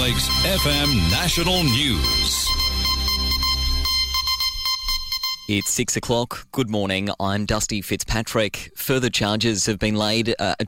Lakes FM National News. It's 6 o'clock. Good morning. I'm Dusty Fitzpatrick. Further charges have been laid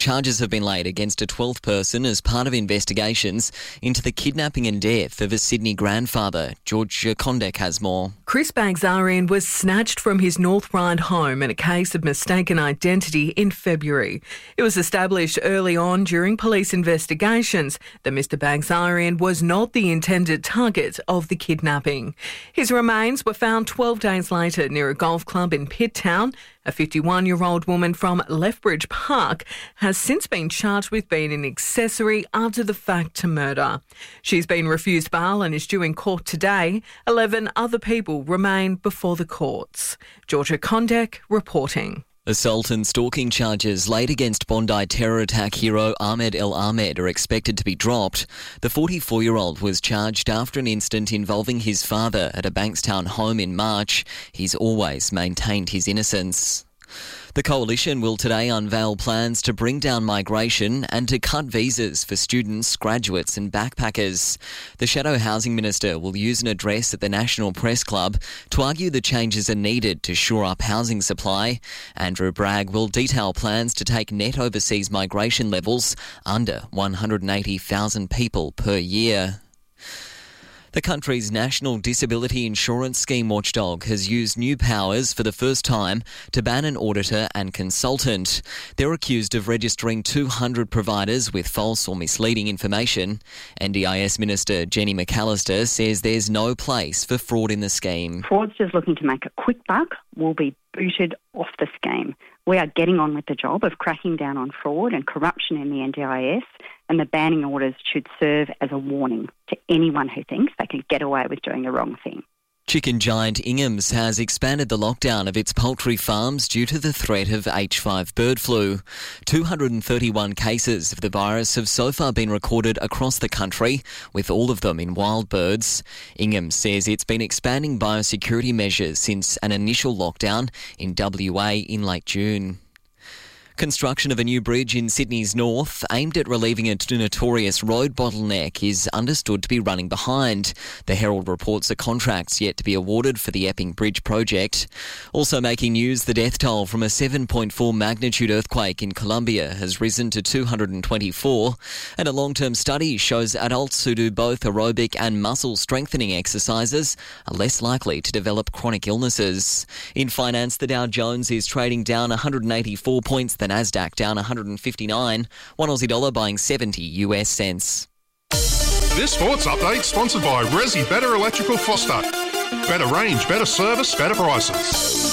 against a 12th person as part of investigations into the kidnapping and death of a Sydney grandfather. George Condek has more. Chris Bagzarian was snatched from his North Ryde home in a case of mistaken identity in February. It was established early on during police investigations that Mr Bagzarian was not the intended target of the kidnapping. His remains were found 12 days later near a golf club in Pitt Town. A 51-year-old woman from Lethbridge Park has since been charged with being an accessory after the fact to murder. She's been refused bail and is due in court today. 11 other people remain before the courts. Georgia Condek reporting. Assault and stalking charges laid against Bondi terror attack hero Ahmed El Ahmed are expected to be dropped. The 44-year-old was charged after an incident involving his father at a Bankstown home in March. He's always maintained his innocence. The Coalition will today unveil plans to bring down migration and to cut visas for students, graduates and backpackers. The Shadow Housing Minister will use an address at the National Press Club to argue the changes are needed to shore up housing supply. Andrew Bragg will detail plans to take net overseas migration levels under 180,000 people per year. The country's National Disability Insurance Scheme watchdog has used new powers for the first time to ban an auditor and consultant. They're accused of registering 200 providers with false or misleading information. NDIS Minister Jenny McAllister says there's no place for fraud in the scheme. Fraudsters looking to make a quick buck will be booted off the scheme. We are getting on with the job of cracking down on fraud and corruption in the NDIS, and the banning orders should serve as a warning to anyone who thinks they could get away with doing the wrong thing. Chicken giant Ingham's has expanded the lockdown of its poultry farms due to the threat of H5 bird flu. 231 cases of the virus have so far been recorded across the country, with all of them in wild birds. Ingham's says it's been expanding biosecurity measures since an initial lockdown in WA in late June. Construction of a new bridge in Sydney's north, aimed at relieving a notorious road bottleneck, is understood to be running behind. The Herald reports a contract's yet to be awarded for the Epping Bridge project. Also making news, the death toll from a 7.4 magnitude earthquake in Colombia has risen to 224, and a long-term study shows adults who do both aerobic and muscle strengthening exercises are less likely to develop chronic illnesses. In finance, the Dow Jones is trading down 184 points. The Nasdaq down 159, one Aussie dollar buying 70 US cents. This sports update sponsored by Resi Better Electrical Foster. Better range, better service, better prices.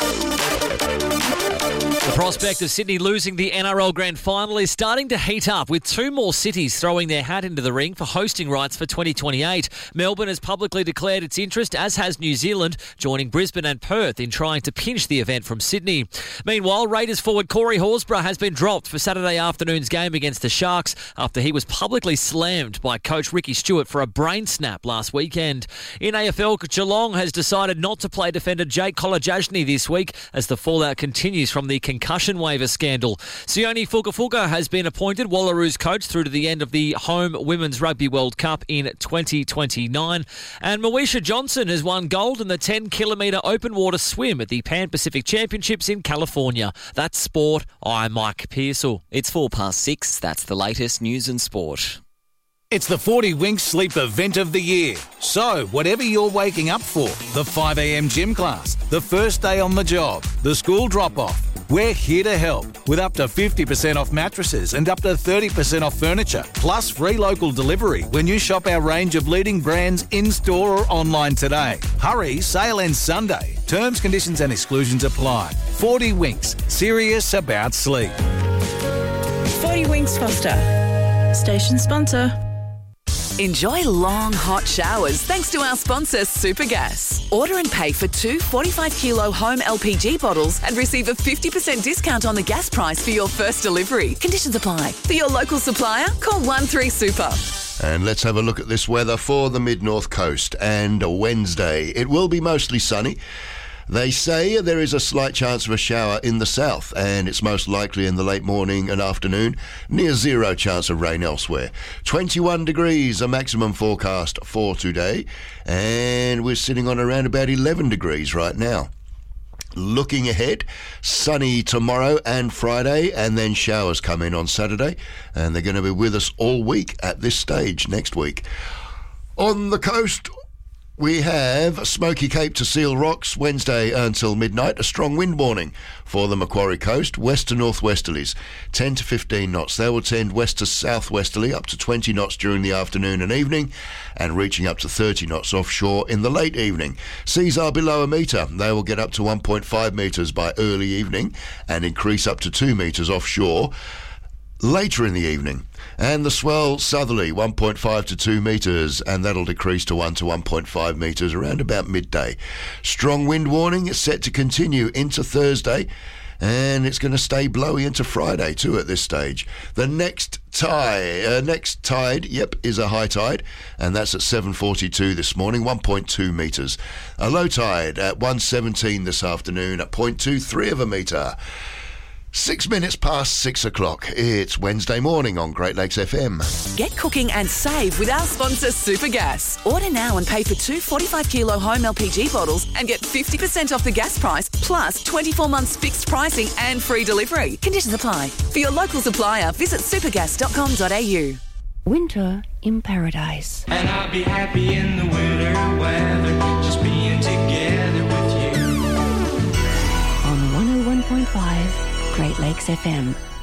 The prospect of Sydney losing the NRL Grand Final is starting to heat up, with two more cities throwing their hat into the ring for hosting rights for 2028. Melbourne has publicly declared its interest, as has New Zealand, joining Brisbane and Perth in trying to pinch the event from Sydney. Meanwhile, Raiders forward Corey Horsburgh has been dropped for Saturday afternoon's game against the Sharks after he was publicly slammed by coach Ricky Stewart for a brain snap last weekend. In AFL, Geelong has decided not to play defender Jake Kolodjasny this week as the fallout continues from the concussion waiver scandal. Sione Fukafuka has been appointed Wallaroos coach through to the end of the home Women's Rugby World Cup in 2029. And Moesha Johnson has won gold in the 10-kilometre open water swim at the Pan Pacific Championships in California. That's sport. I'm Mike Pearsall. It's 6:04. That's the latest news and sport. It's the 40 Winks Sleep event of the year. So, whatever you're waking up for, the 5 a.m. gym class, the first day on the job, the school drop-off, we're here to help with up to 50% off mattresses and up to 30% off furniture, plus free local delivery when you shop our range of leading brands in-store or online today. Hurry, sale ends Sunday. Terms, conditions and exclusions apply. 40 Winks, serious about sleep. 40 Winks Foster, station sponsor. Enjoy long, hot showers thanks to our sponsor, Supergas. Order and pay for two 45-kilo home LPG bottles and receive a 50% discount on the gas price for your first delivery. Conditions apply. For your local supplier, call 13-SUPER. And let's have a look at this weather for the mid-north coast. And Wednesday, it will be mostly sunny. They say there is a slight chance of a shower in the south, and it's most likely in the late morning and afternoon. Near zero chance of rain elsewhere. 21 degrees, a maximum forecast for today, and we're sitting on around about 11 degrees right now. Looking ahead, sunny tomorrow and Friday, and then showers come in on Saturday, and they're going to be with us all week at this stage next week. On the coast, we have Smoky Cape to Seal Rocks Wednesday until midnight. A strong wind warning for the Macquarie coast. West to northwesterlies, 10 to 15 knots. They will tend west to southwesterly, up to 20 knots during the afternoon and evening, and reaching up to 30 knots offshore in the late evening. Seas are below a metre. They will get up to 1.5 metres by early evening and increase up to 2 metres offshore later in the evening. And the swell southerly, 1.5 to 2 metres, and that'll decrease to 1 to 1.5 metres around about midday. Strong wind warning is set to continue into Thursday, and it's going to stay blowy into Friday too at this stage. The next tide, is a high tide, and that's at 7:42 this morning, 1.2 metres. A low tide at 1:17 this afternoon at 0.23 of a metre. 6 minutes past 6 o'clock. It's Wednesday morning on Great Lakes FM. Get cooking and save with our sponsor Supergas. Order now and pay for 2 45-kilo home LPG bottles and get 50% off the gas price, plus 24 months fixed pricing and free delivery. Conditions apply. For your local supplier, visit supergas.com.au. Winter in paradise. And I'll be happy in the winter weather, just being together with you. On 101.5 Great Lakes FM.